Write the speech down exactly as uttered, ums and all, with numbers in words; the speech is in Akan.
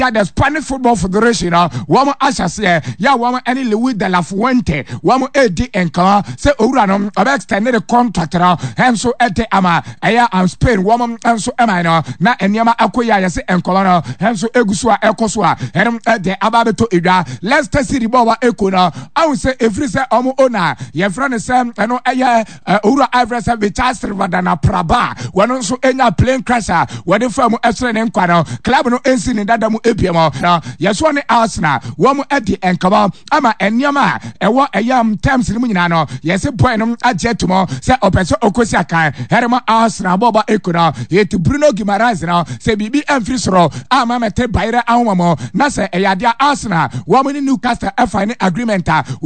the Spanish Football Federation uh, woman ashase ya woman any Luis de la Fuente woman edi enka se owura no aba extend the contract now henso ete ama eya am Spain woman henso ema no na eniama akoya ya se enkola no henso eguso a ekoso a hem de ababeto edwa Leicester City ball eko no awu se every se omo ona ye friend se eno eya owura Ivory se Richard Silvadana Praba wono nso enya plane crasher wode fam esre ne nkwa no club no ensi ne dada mu ebiem no yeso ne Arsenal wo mu edi enkaba ama eniama ewo eyam terms ni mu nyina no yesi boy no ajetumo se opeso okosi akan herema Arsenal boba ekuna yeti Bruno Guimaraes no se bibi emfiri soro ama mete bayre ahomamo na se eyadia Arsenal wo mu ni Newcastle F I agreement